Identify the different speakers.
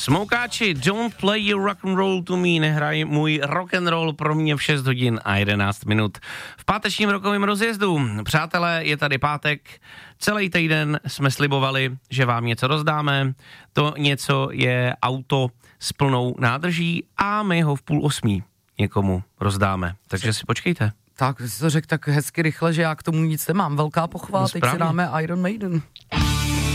Speaker 1: Smoukáči, don't play your rock and roll to me, nehraj můj rock and roll pro mě v 6 hodin a 11 minut. V pátečním rokovém rozjezdu. Přátelé, je tady pátek. Celý týden jsme slibovali, že vám něco rozdáme. To něco je auto s plnou nádrží a my ho v 7:30 někomu rozdáme. Takže si počkejte.
Speaker 2: Tak, jsi to řekl tak hezky rychle, že já k tomu nic nemám. Velká pochvala, teď si dáme Iron Maiden.